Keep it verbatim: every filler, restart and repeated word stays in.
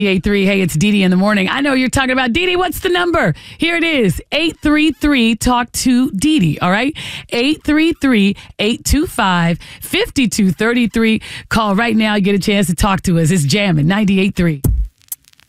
eight three. Hey, it's Dee Dee in the morning. I know you're talking about Dee Dee. What's the number? Here it is. eight three three talk to Dee Dee. All right. eight three three, eight two five, five two three three. Call right now. You get a chance to talk to us. It's jamming ninety-eight point three.